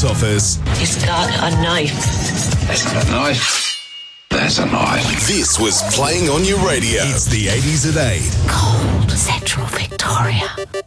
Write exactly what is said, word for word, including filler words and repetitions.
box office. He's got a knife. That's not a knife. That's a knife. This was playing on your radio. It's the eighties at eight. Cold Central Victoria.